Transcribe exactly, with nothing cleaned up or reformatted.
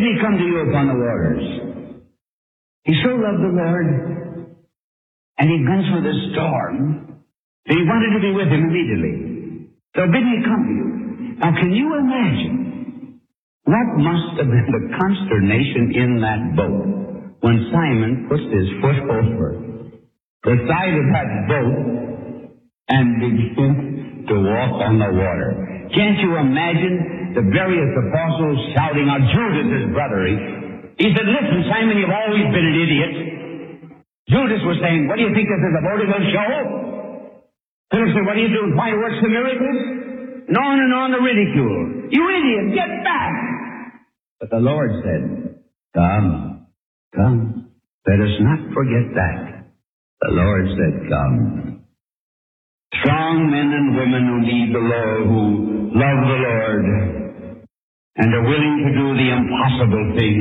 me come to you upon the waters. He so loved the Lord, and he'd gone through the storm, that he wanted to be with him immediately. So bid me come to you. Now, can you imagine what must have been the consternation in that boat when Simon puts his foot over the side of that boat and begins to walk on the water? Can't you imagine the various apostles shouting out, Judas, his brother? He, he said, listen, Simon, you've always been an idiot. Judas was saying, what do you think this is, a vaudeville show? Philip said, what are you doing, trying to work some miracles? And on and on the ridicule. You idiot, get back! But the Lord said, come, come. Let us not forget that. The Lord said, come. Strong men and women who need the Lord, who love the Lord, and are willing to do the impossible things